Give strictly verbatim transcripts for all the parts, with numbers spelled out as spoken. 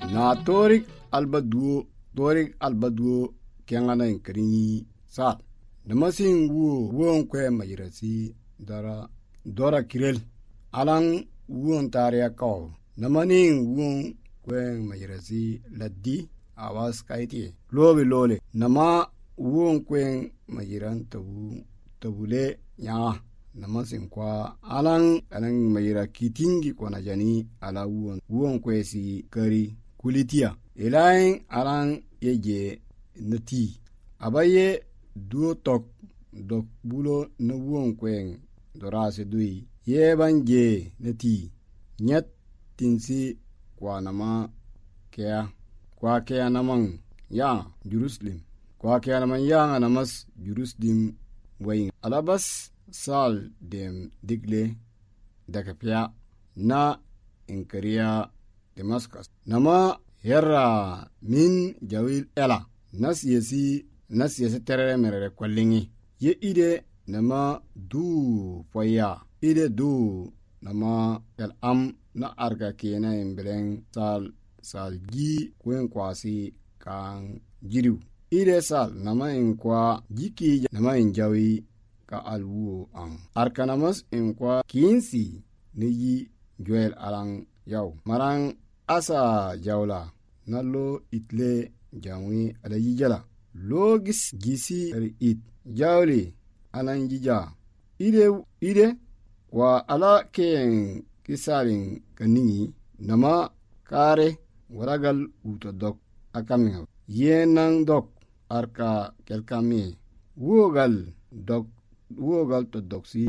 na torik albaduo torik albaduo kengana inkrini sa namasin wuo wuon kwe majirasi dara dora kirel alang wuon taria kaw namanin wuon kwe majirasi laddi awas kaiti lobe lole nama wuon kwe majiran tabu tabule nya namasin kwa alang alang majira kitingi kwa najani ala wuon wuon kwe si kari kulitia elain alang yeje nati abaye duo tok dok bulo na wuon kwen dorase dui yeban je nati nyat tinsi kwa nama kea kwa kea namang ya Jerusalem kwa kea namang ya namas Jerusalem wayin alabas sal dem digle dakapya na inkariya Damascus nama herra min jawil ela nas yesi nas yesi terere merere kwallingi ye ide nama du foya ide du nama el am na arga kena imbeleng sal sal gi kwen kwasi kan jiriu ide sal nama inkwa jiki nama injawi ka alwu ang arka namas inkwa kinsi neyi joel alang yaw marang asa jawla nalo itle jamwi ala yijala logis gisi ri it jawli alan jija ide ide wa ala ken kisarin kanini nama kare waragal uto dok akaminga yenang dok arka kelkami wogal dok wogal to doksi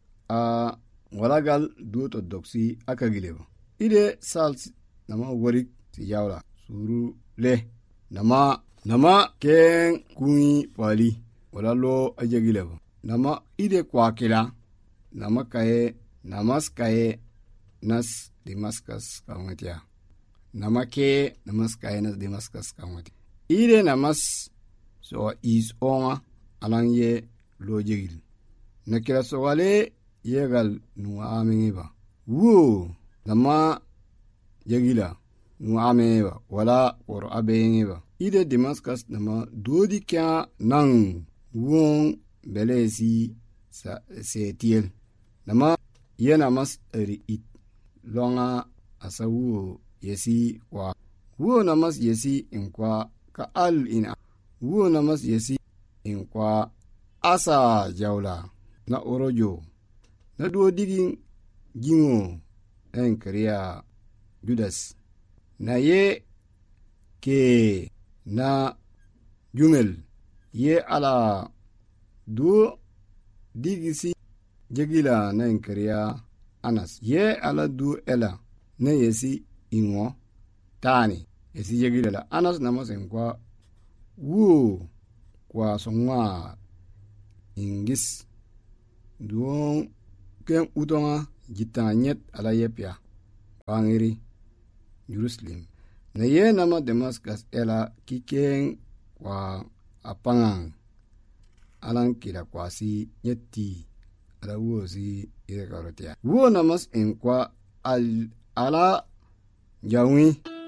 a waragal du to doksi akagileba ide sal nama warik si jawla suru le nama nama ken kungi pali wala lo ajagileba nama ide kwakila nama kaye namas kaye nas Damascus kawmatia nama ke namas kaye nas Damascus kawmatia ide namas so is onga alanye lo jegil nakira so wale yegal nuwa amingiba wo nama jagila nuwa amingiba wala koro abengiba ide Damascus nama dodi kya nang won belesi sa setiel nama yena mas eri it longa asawu yesi kwa wo namas yesi inkwa ka al ina wo namas yesi inkwa asa jawla na orojo na duo digin jingo en kriya Judas na ye ke na jungel ye ala duo digisi jegila na inkriya Anas ye ala du ela na yesi ingo tani yesi jegila la Anas namas inkwa wo kwa songwa ingis duon ken utonga jitanyet ala yepya wangiri Jerusalem na ye nama Damascus ela kiken kwa apangang alang kila kwasi nyeti ala wo si ire karotia wo namas inkwa al ala jawi